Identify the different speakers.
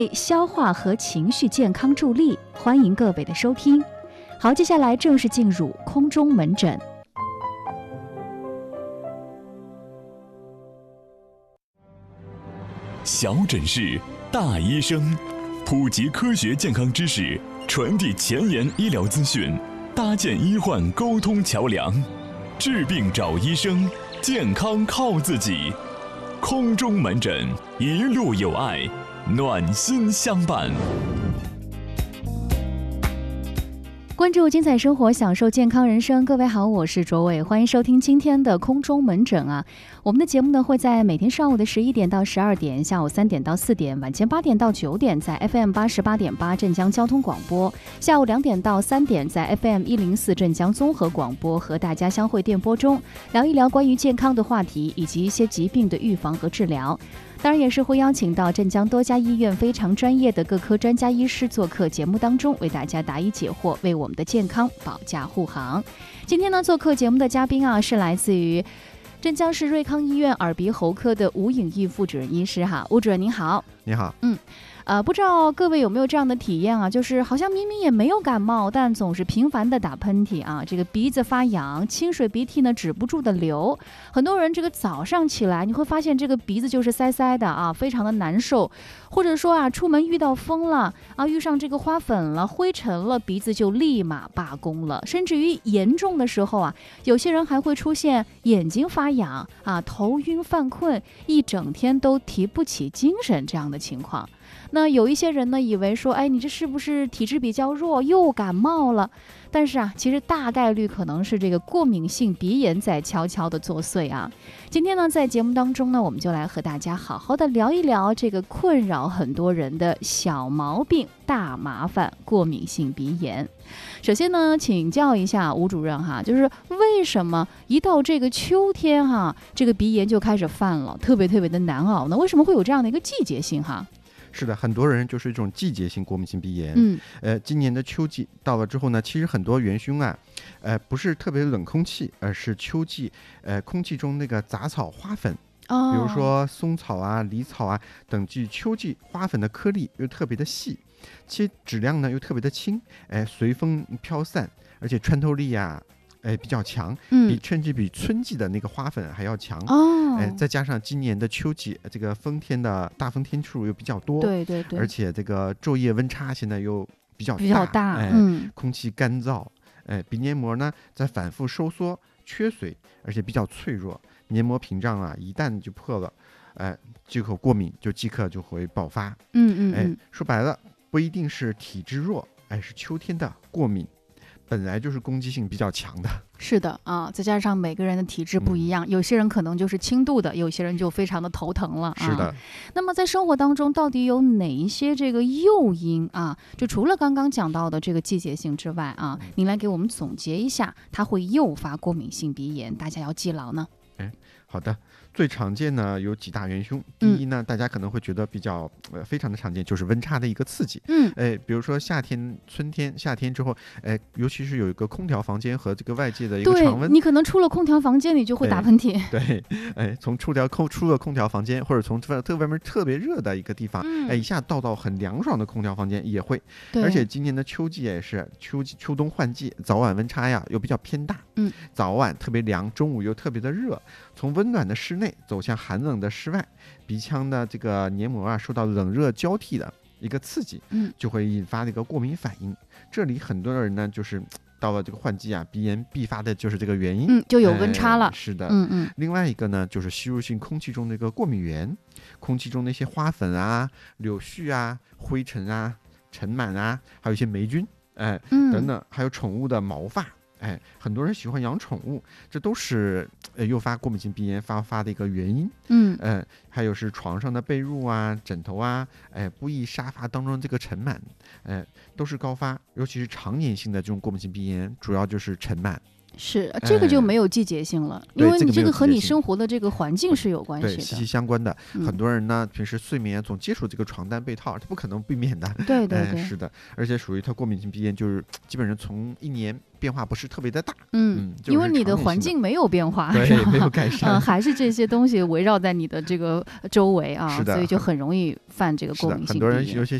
Speaker 1: 消化和情绪健康助力，欢迎各位的收听。好，接下来正式进入空中门诊。
Speaker 2: 小诊室，大医生，普及科学健康知识，传递前沿医疗资讯，搭建医患沟通桥梁，治病找医生，健康靠自己。空中门诊，一路有爱，暖心相伴。
Speaker 1: 关注精彩生活，享受健康人生。各位好，我是卓伟，欢迎收听今天的空中门诊啊。我们的节目呢会在每天上午的11点到12点，下午3点到4点，晚间8点到9点，在 FM 88.8镇江交通广播，下午2点到3点，在 FM 104镇江综合广播和大家相会电波中，聊一聊关于健康的话题，以及一些疾病的预防和治疗。当然也是会邀请到镇江多家医院非常专业的各科专家医师做客节目当中，为大家答疑解惑，为我们的健康保驾护航。今天呢，做客节目的嘉宾啊，是来自于镇江市瑞康医院耳鼻喉科的吴颖义副主任医师哈。吴主任您好。
Speaker 3: 你好。
Speaker 1: 不知道各位有没有这样的体验啊？就是好像明明也没有感冒，但总是频繁的打喷嚏啊，这个鼻子发痒，清水鼻涕呢止不住的流。很多人这个早上起来，你会发现这个鼻子就是塞塞的啊，非常的难受。或者说啊，出门遇到风了啊，遇上这个花粉了、灰尘了，鼻子就立马罢工了。甚至于严重的时候啊，有些人还会出现眼睛发痒啊、头晕犯困，一整天都提不起精神这样的情况。那有一些人呢，以为说，哎，你这是不是体质比较弱，又感冒了？但是啊，其实大概率可能是这个过敏性鼻炎在悄悄的作祟啊。今天呢，在节目当中呢，我们就来和大家好好的聊一聊这个困扰很多人的小毛病、大麻烦——过敏性鼻炎。首先呢，请教一下吴主任哈，就是为什么一到这个秋天哈，这个鼻炎就开始犯了，特别的难熬呢？为什么会有这样的一个季节性哈？
Speaker 3: 是的，很多人就是一种季节性过敏性鼻炎。今年的秋季到了之后呢，其实很多元凶啊，不是特别冷空气，而是秋季空气中那个杂草花粉。比如说松草啊、狸草啊等具秋季花粉的颗粒又特别的细，其质量呢又特别的轻，随风飘散，而且穿透力啊比较强，甚至比春季的那个花粉还要强。再加上今年的秋季这个大风天数又比较多，对，而且这个昼夜温差现在又比较大，空气干燥，鼻黏膜呢在反复收缩、缺水，而且比较脆弱，黏膜屏障啊一旦就破了，这口过敏就即刻就会爆发。说白了，不一定是体质弱，是秋天的过敏本来就是攻击性比较强的。
Speaker 1: 是的啊，再加上每个人的体质不一样，有些人可能就是轻度的，有些人就非常的头疼了啊。
Speaker 3: 是的。
Speaker 1: 那么在生活当中，到底有哪一些这个诱因啊？就除了刚刚讲到的这个季节性之外啊，您来给我们总结一下，它会诱发过敏性鼻炎，大家要记牢呢。
Speaker 3: 好的，最常见呢有几大元凶。第一呢，大家可能会觉得比较非常的常见，就是温差的一个刺激。比如说夏天之后，尤其是有一个空调房间和这个外界的一个常温，
Speaker 1: 对，你可能出了空调房间，你就会打喷嚏。
Speaker 3: 对，从出了空调房间，或者从外面特别热的一个地方，一下到很凉爽的空调房间也会。而且今年的秋季也是秋冬换季，早晚温差呀又比较偏大。早晚特别凉，中午又特别的热，从温暖的室内走向寒冷的室外，鼻腔的这个黏膜啊受到冷热交替的一个刺激，就会引发这个过敏反应。这里很多人呢就是到了这个换季啊，鼻炎必发的就是这个原因，
Speaker 1: 就有温差了。
Speaker 3: 是的。另外一个呢就是吸入性空气中的一个过敏源，空气中那些花粉啊、柳絮啊、灰尘啊、尘螨啊，还有一些霉菌，等等，还有宠物的毛发。很多人喜欢养宠物，这都是诱发过敏性鼻炎发的一个原因。还有是床上的被褥啊、枕头啊，布艺沙发当中这个尘螨，都是高发，尤其是常年性的这种过敏性鼻炎，主要就是尘螨。
Speaker 1: 是这个就没有季节性了，因为你这个和你生活的这个环境是有关系的，
Speaker 3: 对，息息相关的。很多人呢，平时睡眠总接触这个床单被套，它不可能避免的。
Speaker 1: 对对对，
Speaker 3: 是的，而且属于它过敏性鼻炎，就是基本上从1年变化不是特别的大。
Speaker 1: 因为你的环境没有变化，
Speaker 3: 对，没有改善，
Speaker 1: 还是这些东西围绕在你的这个周围啊，
Speaker 3: 是的，
Speaker 1: 所以就很容易犯这个过敏性鼻炎。
Speaker 3: 很多人有些